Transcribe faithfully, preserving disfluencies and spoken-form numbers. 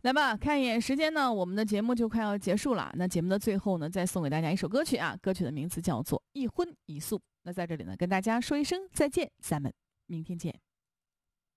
来吧，看一眼时间呢，我们的节目就快要结束了。那节目的最后呢，再送给大家一首歌曲啊，歌曲的名字叫做《一荤一素》。那在这里呢，跟大家说一声再见，咱们明天见。